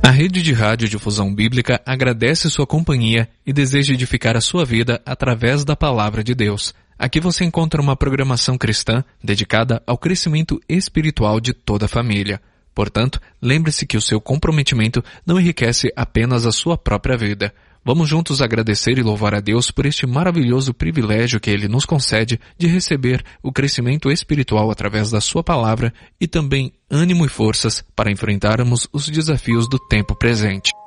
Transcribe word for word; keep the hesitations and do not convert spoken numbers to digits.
A Rede de Rádio Difusão Bíblica agradece sua companhia e deseja edificar a sua vida através da Palavra de Deus. Aqui você encontra uma programação cristã dedicada ao crescimento espiritual de toda a família. Portanto, lembre-se que o seu comprometimento não enriquece apenas a sua própria vida. Vamos juntos agradecer e louvar a Deus por este maravilhoso privilégio que Ele nos concede de receber o crescimento espiritual através da sua palavra e também ânimo e forças para enfrentarmos os desafios do tempo presente.